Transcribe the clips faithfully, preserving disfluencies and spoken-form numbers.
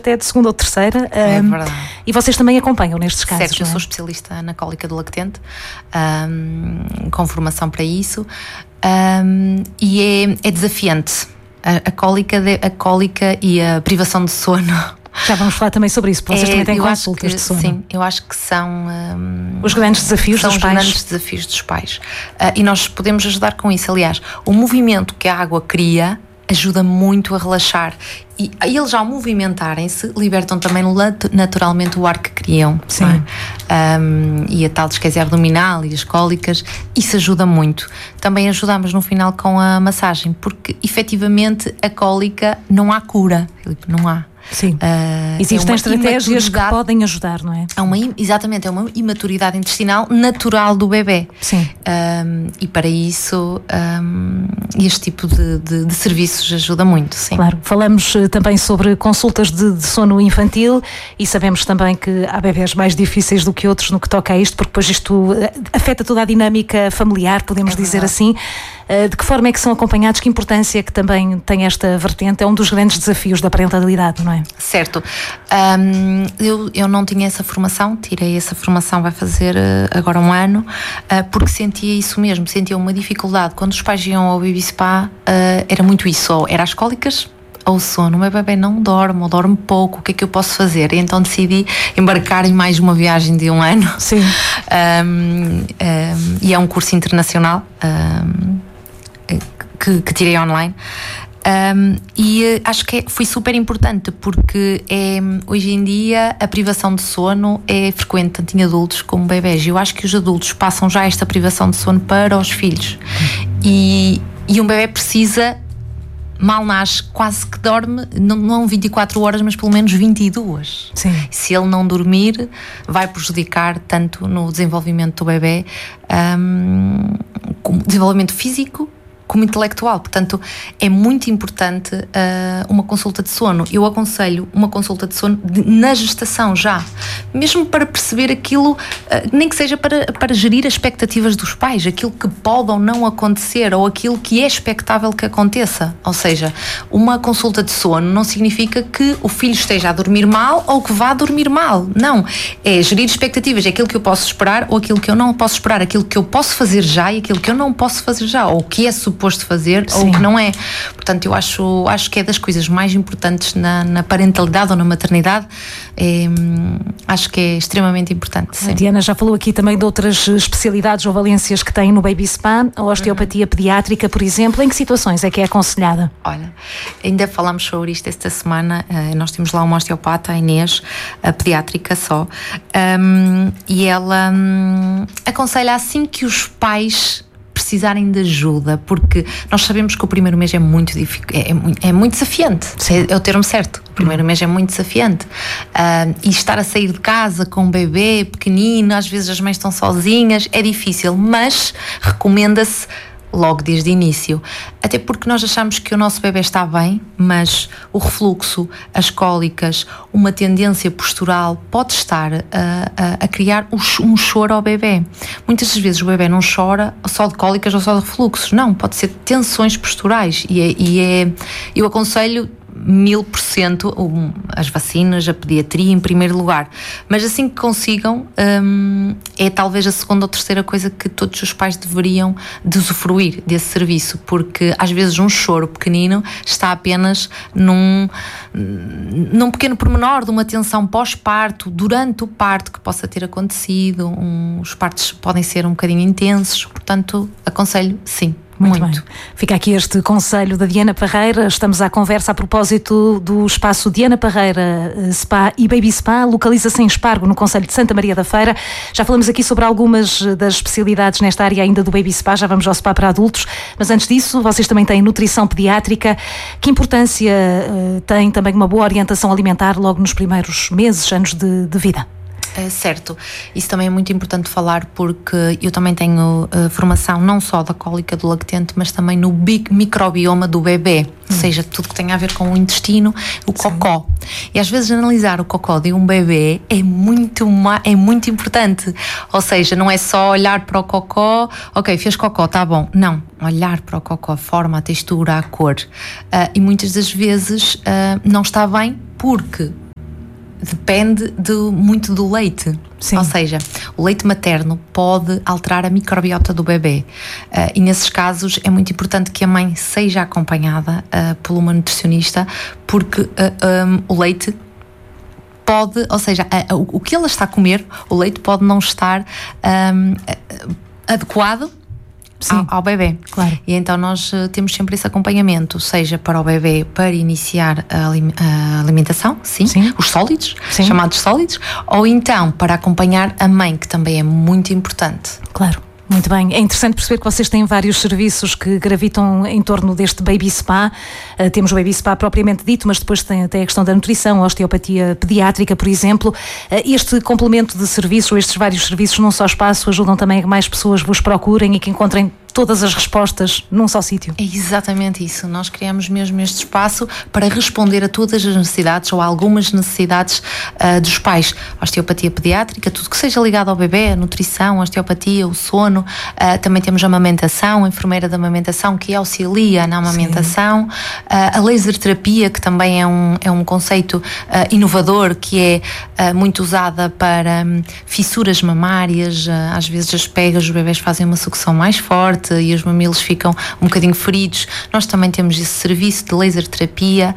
até de segunda ou terceira. É um, verdade. E vocês também acompanham nestes casos, Certo, não é? eu sou especialista na cólica do lactente, um, com formação para isso, um, e é, é desafiante. A, a, cólica de, a cólica e a privação de sono. Já vamos falar também sobre isso, porque vocês é, também têm eu consultas que, de sono. Sim, eu acho que são um, os grandes desafios são dos os pais. grandes desafios dos pais. Uh, e nós podemos ajudar com isso. Aliás, o movimento que a água cria ajuda muito a relaxar. E eles, ao movimentarem-se, libertam também naturalmente o ar que criam. Sim. É? Um, e a tal disquesia abdominal e as cólicas, isso ajuda muito. Também ajudamos no final com a massagem, porque efetivamente a cólica não há cura, Filipe, não há. Sim. Uh, Existem é estratégias que podem ajudar, não é? É uma, exatamente, é uma imaturidade intestinal natural do bebê. Sim. Um, e para isso um, este tipo de, de, de serviços ajuda muito, sim. Claro. Falamos também sobre consultas de, de sono infantil e sabemos também que há bebés mais difíceis do que outros no que toca a isto, porque depois isto afeta toda a dinâmica familiar, podemos é dizer assim. De que forma é que são acompanhados? Que importância que também tem esta vertente? É um dos grandes desafios da parentalidade, não é? Certo. Um, eu, eu não tinha essa formação, tirei essa formação, vai fazer uh, agora um ano, uh, porque sentia isso mesmo, sentia uma dificuldade. Quando os pais iam ao baby spa, uh, era muito isso, ou era as cólicas ou o sono, o meu bebê não dorme ou dorme pouco, o que é que eu posso fazer? E então decidi embarcar em mais uma viagem de um ano. Sim. Um, um, e é um curso internacional um, que, que tirei online. Um, e uh, acho que é, foi super importante, porque é, hoje em dia a privação de sono é frequente tanto em adultos como bebés. Eu acho que os adultos passam já esta privação de sono para os filhos. E, e um bebê precisa, mal nasce, quase que dorme, não, não vinte e quatro horas, mas pelo menos vinte e duas. Sim. Se ele não dormir, vai prejudicar tanto no desenvolvimento do bebê, um, como desenvolvimento físico como intelectual. Portanto, é muito importante uh, uma consulta de sono. Eu aconselho uma consulta de sono de, na gestação já, mesmo para perceber aquilo, uh, nem que seja para, para gerir as expectativas dos pais, aquilo que pode ou não acontecer, ou aquilo que é expectável que aconteça. Ou seja, uma consulta de sono não significa que o filho esteja a dormir mal ou que vá dormir mal. Não. É gerir expectativas, é aquilo que eu posso esperar ou aquilo que eu não posso esperar, aquilo que eu posso fazer já e aquilo que eu não posso fazer já, ou o que é suposto fazer. Sim. Ou que não é. Portanto, eu acho, acho que é das coisas mais importantes na, na parentalidade ou na maternidade. É, acho que é extremamente importante. Sim. A Diana já falou aqui também de outras especialidades ou valências que tem no Baby Spa, a osteopatia uhum. pediátrica, por exemplo. Em que situações é que é aconselhada? Olha, ainda falámos sobre isto esta semana. Uh, nós temos lá uma osteopata, a Inês, a pediátrica só, um, e ela um, aconselha assim que os pais precisarem de ajuda, porque nós sabemos que o primeiro mês é muito difícil, é, é muito desafiante, é, é o termo certo. O primeiro mês é muito desafiante, uh, e estar a sair de casa com um bebê pequenino, às vezes as mães estão sozinhas, é difícil, mas recomenda-se logo desde o início, até porque nós achamos que o nosso bebê está bem, mas o refluxo, as cólicas, uma tendência postural pode estar a, a, a criar um choro ao bebê. Muitas das vezes o bebê não chora só de cólicas ou só de refluxos, não, pode ser tensões posturais, e é, e é eu aconselho mil por cento um, as vacinas, a pediatria em primeiro lugar, mas assim que consigam, um, é talvez a segunda ou terceira coisa que todos os pais deveriam de usufruir desse serviço, porque às vezes um choro pequenino está apenas num, num pequeno pormenor de uma tensão pós-parto, durante o parto que possa ter acontecido. Um, os partos podem ser um bocadinho intensos, portanto aconselho sim. Muito, Muito bem. Fica aqui este conselho da Diana Parreira. Estamos à conversa a propósito do espaço Diana Parreira Spa e Baby Spa, localiza-se em Espargo, no concelho de Santa Maria da Feira. Já falamos aqui sobre algumas das especialidades nesta área ainda do Baby Spa, já vamos ao spa para adultos, mas antes disso, vocês também têm nutrição pediátrica. Que importância uh, tem também uma boa orientação alimentar logo nos primeiros meses, anos de, de vida? É certo, isso também é muito importante falar, porque eu também tenho uh, formação não só da cólica do lactente, mas também no big microbioma do bebê, hum. ou seja, tudo que tem a ver com o intestino, o Sim. cocó. E às vezes analisar o cocó de um bebê é muito, é muito importante, ou seja, não é só olhar para o cocó, ok, fez cocó, tá bom, não, olhar para o cocó, a forma, a textura, a cor, uh, e muitas das vezes uh, não está bem porque depende de, muito do leite. Sim. Ou seja, o leite materno pode alterar a microbiota do bebê uh, e nesses casos é muito importante que a mãe seja acompanhada uh, por uma nutricionista, porque uh, um, o leite pode, ou seja, a, a, o que ela está a comer, o leite pode não estar um, adequado Ao, ao bebê. Claro. E então nós uh, temos sempre esse acompanhamento, seja para o bebê para iniciar a, a alimentação, sim, sim. os sólidos, sim. chamados sólidos, ou então para acompanhar a mãe, que também é muito importante. Claro. Muito bem, é interessante perceber que vocês têm vários serviços que gravitam em torno deste Baby Spa. Uh, temos o Baby Spa propriamente dito, mas depois tem até a questão da nutrição, a osteopatia pediátrica, por exemplo. Uh, este complemento de serviço, estes vários serviços num só espaço, ajudam também a que mais pessoas vos procurem e que encontrem todas as respostas num só sítio. É exatamente isso. Nós criamos mesmo este espaço para responder a todas as necessidades ou a algumas necessidades uh, dos pais. A osteopatia pediátrica, tudo que seja ligado ao bebê, a nutrição, a osteopatia, o sono. Uh, também temos a amamentação, a enfermeira da amamentação que auxilia na amamentação. Uh, a laser terapia, que também é um, é um conceito uh, inovador, que é uh, muito usada para um, fissuras mamárias. Uh, às vezes as pegas, os bebés fazem uma sucção mais forte e os mamilos ficam um bocadinho feridos. Nós também temos esse serviço de laser terapia,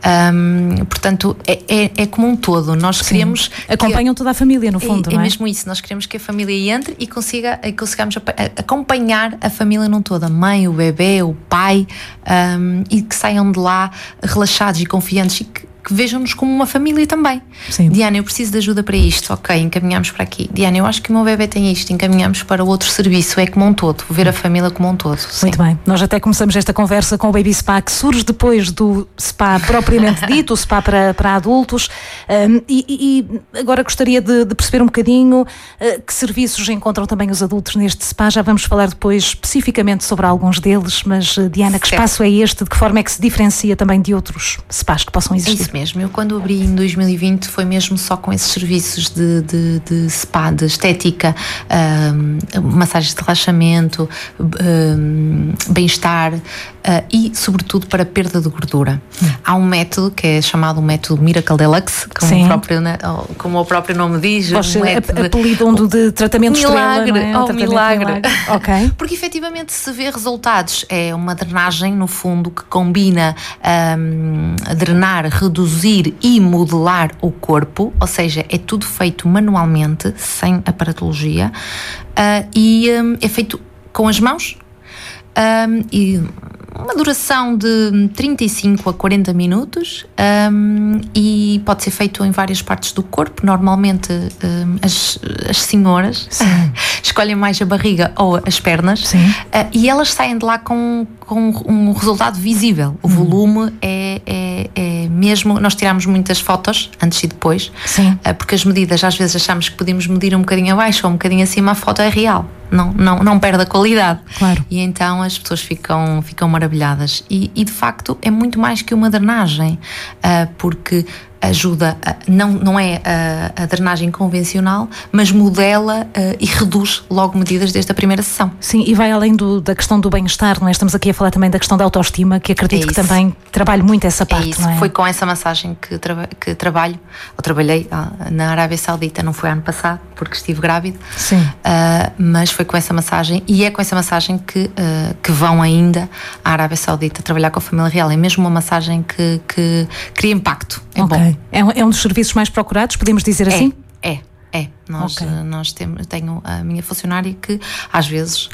um, portanto é, é, é como um todo. Nós Sim. queremos acompanham que, toda a família no fundo, é, não é? É mesmo isso, nós queremos que a família entre e consiga, e consigamos acompanhar a família num todo, a mãe, o bebê, o pai, um, e que saiam de lá relaxados e confiantes e que que vejam-nos como uma família também. Sim. Diana, eu preciso de ajuda para isto, ok, encaminhamos para aqui. Diana, eu acho que o meu bebê tem isto, encaminhamos para outro serviço, é como um todo, ver a família como um todo. Sim. Muito bem, nós até começamos esta conversa com o Baby Spa, que surge depois do spa propriamente dito, o spa para, para adultos, um, e, e agora gostaria de, de perceber um bocadinho uh, que serviços encontram também os adultos neste spa. Já vamos falar depois especificamente sobre alguns deles, mas uh, Diana, que certo. Espaço é este? De que forma é que se diferencia também de outros spas que possam existir? É isso mesmo, eu quando abri em dois mil e vinte foi mesmo só com esses serviços de, de, de spa, de estética, um, massagens de relaxamento, um, bem-estar, uh, e sobretudo para perda de gordura. Hum. Há um método que é chamado o método Miracle Deluxe, como, o próprio, como o próprio nome diz. Poxa, um método, apelidam de tratamento milagre, estrela, não é? Oh, tratamento milagre. milagre. Okay. Porque efetivamente se vê resultados. É uma drenagem, no fundo, que combina um, drenar, reduzir e modelar o corpo, ou seja, é tudo feito manualmente, sem aparatologia, uh, e um, é feito com as mãos, um, e uma duração de trinta e cinco a quarenta minutos, um, e pode ser feito em várias partes do corpo. Normalmente um, as, as senhoras escolhem mais a barriga ou as pernas, uh, e elas saem de lá com, com um resultado visível. O hum. volume é, é, é mesmo... Nós tiramos muitas fotos antes e depois, uh, porque as medidas, às vezes achamos que podemos medir um bocadinho abaixo ou um bocadinho acima, a foto é real. Não, não, não perde a qualidade. Claro. E então as pessoas ficam, ficam maravilhadas. E, e de facto é muito mais que uma drenagem, uh, porque ajuda, a, não, não é a, a drenagem convencional, mas modela uh, e reduz logo medidas desde a primeira sessão. Sim, e vai além do, da questão do bem-estar, não é? Estamos aqui a falar também da questão da autoestima, que acredito é que também trabalho muito essa parte, é isso. Não é? Foi com essa massagem que, traba, que trabalho, ou trabalhei na Arábia Saudita, não foi ano passado, porque estive grávida. Sim. Uh, mas foi com essa massagem, e é com essa massagem que, uh, que vão ainda à Arábia Saudita trabalhar com a família real. É mesmo uma massagem que, que cria impacto. É okay. bom. É um, é um dos serviços mais procurados, podemos dizer é, assim? É, é. Nós, okay. uh, nós temos, tenho a minha funcionária que às vezes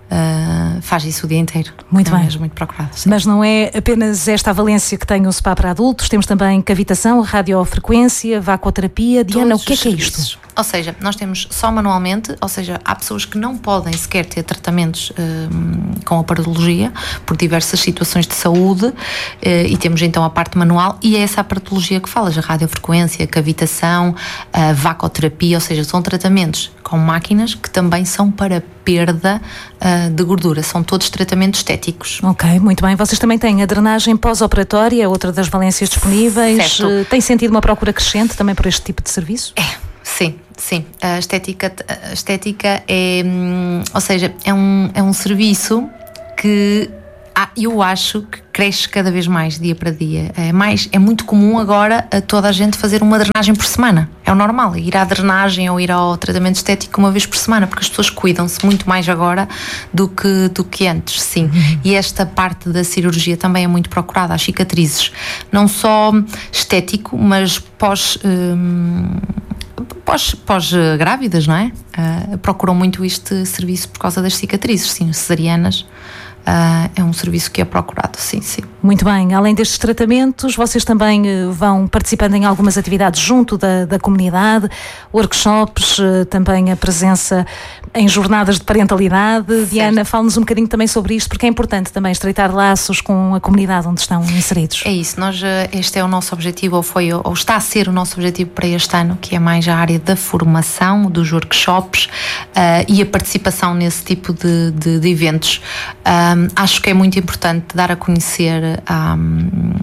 uh, faz isso o dia inteiro. Muito é bem. Mesmo muito procurado. Sim. Mas não é apenas esta a valência que tem o spa para adultos, temos também cavitação, radiofrequência, vacoterapia. Diana, Todos o que é que é serviços. isto? Ou seja, nós temos só manualmente, ou seja, há pessoas que não podem sequer ter tratamentos um, com aparatologia por diversas situações de saúde, uh, e temos então a parte manual, e é essa aparatologia que falas, a radiofrequência, a cavitação, a vacoterapia, ou seja, são tratamentos com máquinas que também são para perda uh, de gordura, são todos tratamentos estéticos. Ok, muito bem. Vocês também têm a drenagem pós-operatória, outra das valências disponíveis. Certo. Tem sentido uma procura crescente também por este tipo de serviço? É. Sim, sim. A estética, a estética é, ou seja, é um, é um serviço que ah, eu acho que cresce cada vez mais dia para dia. É, mais, é muito comum agora a toda a gente fazer uma drenagem por semana. É o normal, ir à drenagem ou ir ao tratamento estético uma vez por semana, porque as pessoas cuidam-se muito mais agora do que, do que antes, sim. Uhum. E esta parte da cirurgia também é muito procurada, as cicatrizes. Não só estético, mas pós... Hum, Pós, pós grávidas, não é? Uh, procuram muito este serviço por causa das cicatrizes, sim, cesarianas. Uh, é um serviço que é procurado, sim, sim. Muito bem, além destes tratamentos, vocês também uh, vão participando em algumas atividades junto da, da comunidade, workshops, uh, também a presença em jornadas de parentalidade. Certo. Diana, fala-nos um bocadinho também sobre isto, porque é importante também estreitar laços com a comunidade onde estão inseridos. É isso, nós, este é o nosso objetivo, ou foi, ou está a ser o nosso objetivo para este ano, que é mais a área da formação, dos workshops uh, e a participação nesse tipo de, de, de eventos. Uh, Um, acho que é muito importante dar a conhecer um,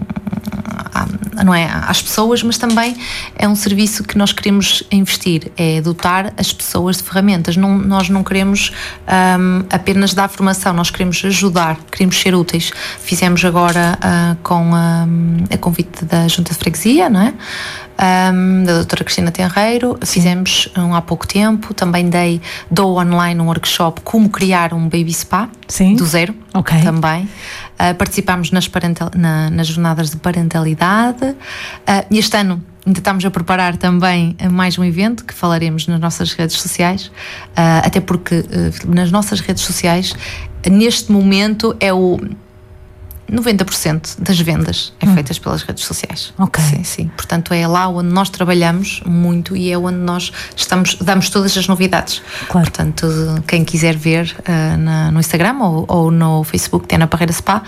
um, não é, às pessoas, mas também é um serviço que nós queremos investir, é dotar as pessoas de ferramentas. Não, nós não queremos um, apenas dar formação, nós queremos ajudar, queremos ser úteis. Fizemos agora uh, com um, a convite da Junta de Freguesia, não é? Um, da doutora Cristina Tenreiro, fizemos um, há pouco tempo, também dei, dou online um workshop como criar um baby spa. Sim. Do zero, okay. Também. Uh, participámos nas, parental, na, nas jornadas de parentalidade. Uh, e este ano ainda estamos a preparar também mais um evento que falaremos nas nossas redes sociais, uh, até porque uh, nas nossas redes sociais, neste momento, é o noventa por cento das vendas é hum. feitas pelas redes sociais. Ok. Sim, sim. Portanto, é lá onde nós trabalhamos muito e é onde nós estamos, damos todas as novidades. Claro. Portanto, quem quiser ver uh, na, no Instagram ou, ou no Facebook Diana Parreira Spa,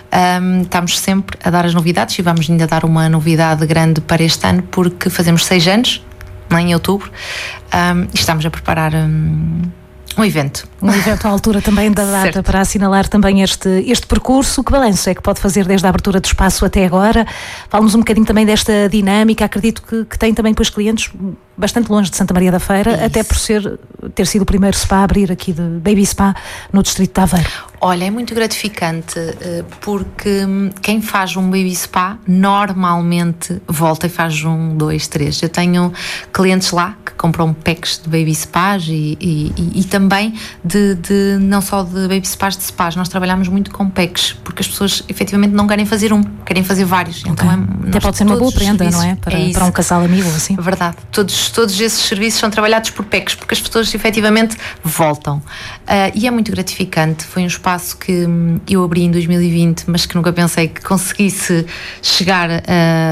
um, estamos sempre a dar as novidades e vamos ainda dar uma novidade grande para este ano, porque fazemos seis anos, em outubro, um, e estamos a preparar um, um evento. Um evento à altura também da data, certo, para assinalar também este, este percurso. Que balanço é que pode fazer desde a abertura do espaço até agora? Fala-nos um bocadinho também desta dinâmica. Acredito que, que tem também depois clientes bastante longe de Santa Maria da Feira, isso, até por ser, ter sido o primeiro spa a abrir aqui de Baby Spa no distrito de Aveiro. Olha, é muito gratificante porque quem faz um Baby Spa normalmente volta e faz um, dois, três. Eu tenho clientes lá que compram packs de Baby Spas e, e, e, e também de, de, não só de Baby Spas, de spas. Nós trabalhamos muito com packs porque as pessoas efetivamente não querem fazer um, querem fazer vários. Okay. Então é, até pode ser uma boa prenda, não é? Para, é para um casal amigo assim. Verdade. Todos, todos esses serviços são trabalhados por packs porque as pessoas efetivamente voltam. Uh, e é muito gratificante. Foi um espaço que eu abri em dois mil e vinte, mas que nunca pensei que conseguisse chegar a,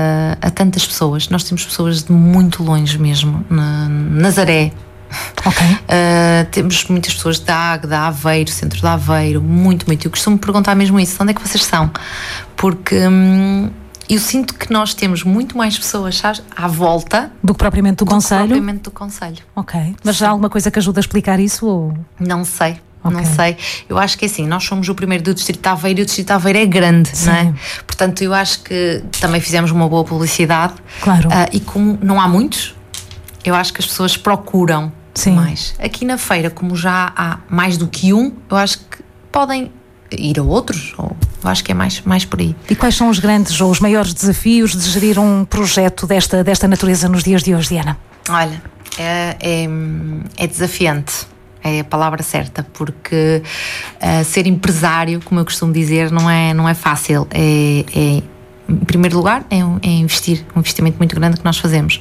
a tantas pessoas. Nós temos pessoas de muito longe mesmo, na Nazaré. Okay. Uh, temos muitas pessoas da Águeda, Aveiro, centro de Aveiro, muito, muito. Eu costumo perguntar mesmo isso: onde é que vocês são? Porque hum, eu sinto que nós temos muito mais pessoas, sabes, à volta do que propriamente do, do concelho. Que propriamente do concelho. Ok. Mas já há alguma coisa que ajuda a explicar isso? Ou? Não sei. Okay. Não sei, eu acho que é assim, nós somos o primeiro do distrito de Aveiro e o distrito de Aveiro é grande, sim, não é? Portanto, eu acho que também fizemos uma boa publicidade. Claro. Uh, e como não há muitos, eu acho que as pessoas procuram, sim, mais. Aqui na feira, como já há mais do que um, eu acho que podem ir a outros, ou eu acho que é mais, mais por aí. E quais são os grandes ou os maiores desafios de gerir um projeto desta, desta natureza nos dias de hoje, Diana? Olha, é, é, é desafiante. É a palavra certa, porque uh, ser empresário, como eu costumo dizer, não é, não é fácil. É, é, em primeiro lugar, é, é investir, um investimento muito grande que nós fazemos.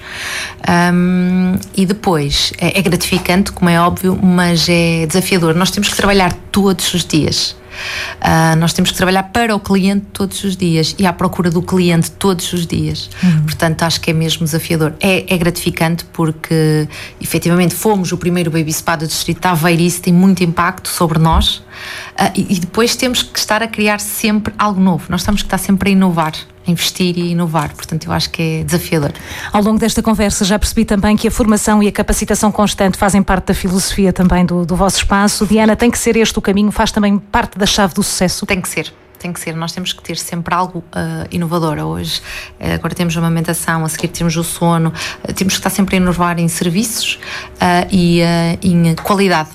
Um, e depois, é, é gratificante, como é óbvio, mas é desafiador. Nós temos que trabalhar todos os dias. Uh, nós temos que trabalhar para o cliente todos os dias e à procura do cliente todos os dias. Uhum. Portanto, acho que é mesmo desafiador. É, é gratificante porque efetivamente fomos o primeiro Baby Spa do distrito de Aveiro e isso tem muito impacto sobre nós. Uh, e, e depois temos que estar a criar sempre algo novo. Nós temos que estar sempre a inovar, a investir e inovar. Portanto, eu acho que é desafiador. Ao longo desta conversa já percebi também que a formação e a capacitação constante fazem parte da filosofia também do, do vosso espaço. Diana, tem que ser este o caminho? Faz também parte da chave do sucesso? Tem que ser. Tem que ser, nós temos que ter sempre algo uh, inovador. Hoje, uh, agora temos a amamentação, a seguir temos o sono, uh, temos que estar sempre a inovar em serviços uh, e uh, em qualidade.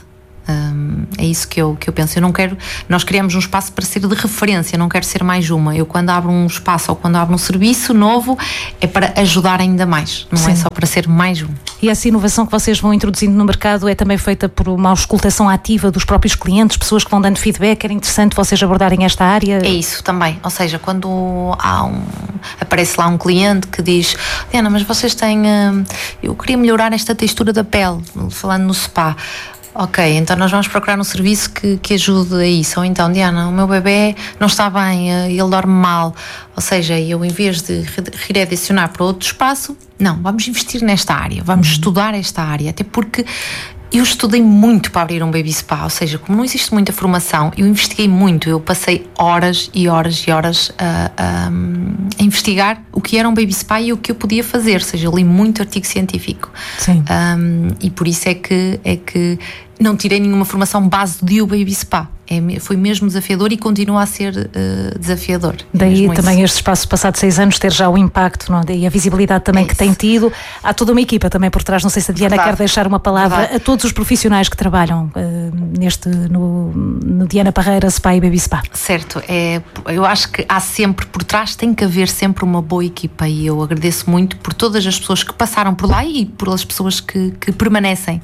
Um, é isso que eu, que eu penso. Eu não quero, nós criamos um espaço para ser de referência, não quero ser mais uma. Eu, quando abro um espaço ou quando abro um serviço novo, é para ajudar ainda mais, não Sim. é só para ser mais um. E essa inovação que vocês vão introduzindo no mercado é também feita por uma auscultação ativa dos próprios clientes, pessoas que vão dando feedback. Era interessante vocês abordarem esta área? É isso também, ou seja, quando há um, aparece lá um cliente que diz: Diana, mas vocês têm, eu queria melhorar esta textura da pele, falando no spa. Ok, então nós vamos procurar um serviço que, que ajude a isso. Ou então, Diana, o meu bebê não está bem, ele dorme mal. Ou seja, eu, em vez de redirecionar para outro espaço, não, vamos investir nesta área, vamos uhum. estudar esta área, até porque eu estudei muito para abrir um baby spa, ou seja, como não existe muita formação, eu investiguei muito, eu passei horas e horas e horas a, a, a investigar o que era um baby spa e o que eu podia fazer, ou seja, eu li muito artigo científico. Sim. Um, e por isso é que, é que não tirei nenhuma formação base de o baby spa. É, foi mesmo desafiador e continua a ser uh, desafiador. Daí é também isso. Este espaço, passado seis anos, ter já o impacto, não? E a visibilidade também é que tem tido. Há toda uma equipa também por trás. Não sei se a Diana Verdade. quer deixar uma palavra Verdade. a todos os profissionais que trabalham uh, neste, no, no Diana Parreira Spa e Baby Spa. Certo, é, eu acho que há sempre, por trás tem que haver sempre uma boa equipa, e eu agradeço muito por todas as pessoas que passaram por lá e por as pessoas que, que permanecem.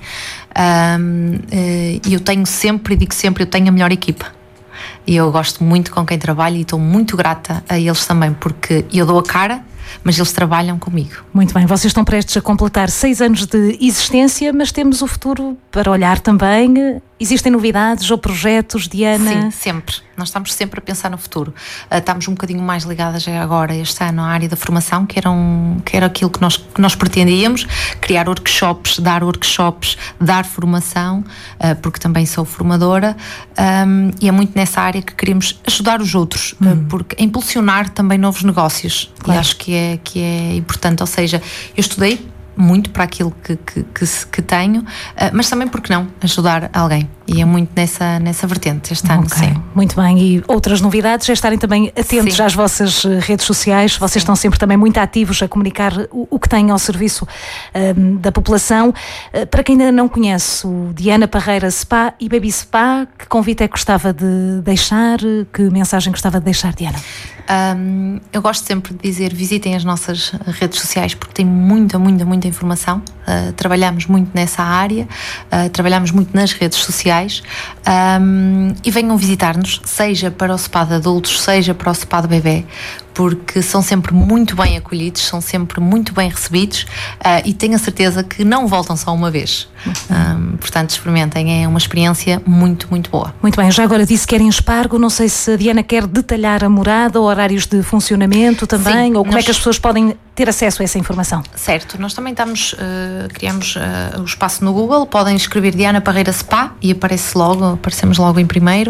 E uh, eu tenho sempre, e digo sempre, eu tenho a melhor equipa. E eu gosto muito com quem trabalho e estou muito grata a eles também, porque eu dou a cara, mas eles trabalham comigo. Muito bem, vocês estão prestes a completar seis anos de existência, mas temos o futuro para olhar também. Existem novidades ou projetos, Diana? Sim, sempre. Nós estamos sempre a pensar no futuro. Uh, estamos um bocadinho mais ligadas já agora este ano à área da formação, que era, um, que era aquilo que nós, que nós pretendíamos, criar workshops, dar workshops, dar formação, uh, porque também sou formadora, um, e é muito nessa área que queremos ajudar os outros, hum. uh, porque impulsionar também novos negócios. Claro. E acho que é, que é importante, ou seja, eu estudei muito para aquilo que, que, que, que tenho, mas também, porque não, ajudar alguém. E é muito nessa, nessa vertente este ano, okay. sim. Muito bem. E outras novidades é estarem também atentos sim. às vossas redes sociais. Vocês sim. estão sempre também muito ativos a comunicar o, o que têm ao serviço um, da população. Uh, para quem ainda não conhece o Diana Parreira Spa e Baby Spa, que convite é que gostava de deixar? Que mensagem gostava de deixar, Diana? Um, eu gosto sempre de dizer, visitem as nossas redes sociais, porque tem muita, muita, muita informação. Uh, trabalhamos muito nessa área, uh, trabalhamos muito nas redes sociais. Um, e venham visitar-nos, seja para o spa de adultos, seja para o spa de bebê, porque são sempre muito bem acolhidos, são sempre muito bem recebidos, uh, e tenho a certeza que não voltam só uma vez. Um, portanto, experimentem, é uma experiência muito, muito boa. Muito bem, já agora disse que era em Espargo, não sei se a Diana quer detalhar a morada, horários de funcionamento também, Sim, ou como nós... é que as pessoas podem ter acesso a essa informação? Certo, nós também estamos, uh, criamos uh, o espaço no Google, podem escrever Diana Parreira Spa e aparece logo, aparecemos logo em primeiro,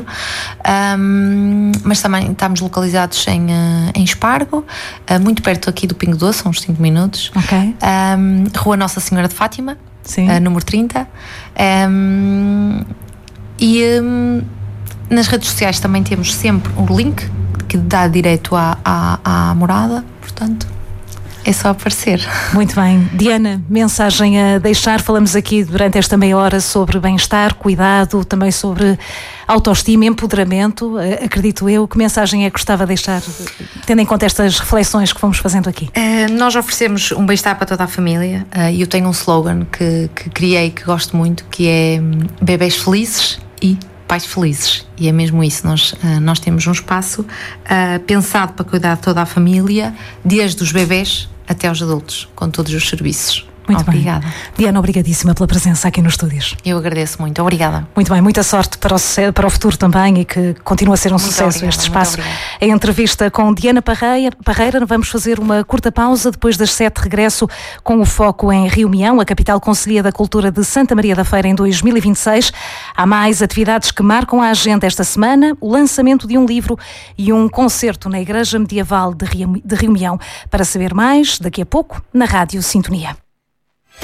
um, mas também estamos localizados em, uh, em Espargo, uh, muito perto aqui do Pingo Doce, são uns cinco minutos. Ok. Um, Rua Nossa Senhora de Fátima, uh, número trinta. Um, e um, nas redes sociais também temos sempre um link que dá direito à, à, à morada, portanto é só aparecer. Muito bem. Diana, mensagem a deixar. Falamos aqui durante esta meia hora sobre bem-estar, cuidado, também sobre autoestima, empoderamento, acredito eu. Que mensagem é que gostava de deixar, tendo em conta estas reflexões que fomos fazendo aqui? Uh, nós oferecemos um bem-estar para toda a família, uh, e eu tenho um slogan que, que criei, que gosto muito, que é bebés felizes e pais felizes, e é mesmo isso. Nós, uh, nós temos um espaço uh, pensado para cuidar de toda a família, desde os bebés até aos adultos, com todos os serviços. Muito Obrigada. bem. Diana, obrigadíssima pela presença aqui nos estúdios. Eu agradeço muito, obrigada. Muito bem, muita sorte para o, para o futuro também, e que continue a ser um muito sucesso obrigada, este espaço. A entrevista com Diana Parreira, Parreira, vamos fazer uma curta pausa, depois das sete regresso com o foco em Rio Mião, a capital concelhia da cultura de Santa Maria da Feira em dois mil e vinte e seis. Há mais atividades que marcam a agenda esta semana, o lançamento de um livro e um concerto na Igreja Medieval de Rio, de Rio Mião. Para saber mais, daqui a pouco, na Rádio Sintonia.